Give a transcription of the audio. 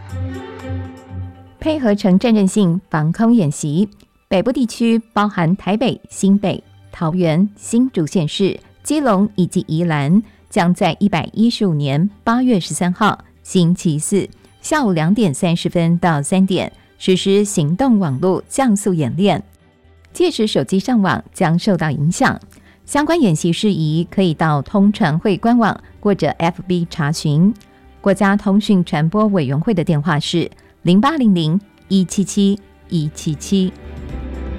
配合城镇韧性防空演习，北部地区包含台北、新北、桃园、新竹县市、基隆以及宜兰，将在115年8月13号星期四下午2点30分到3点实施行动网络降速演练，届时手机上网将受到影响。相关演习事宜可以到通传会官网或者 FB 查询。国家通讯传播委员会的电话是0800-177-177。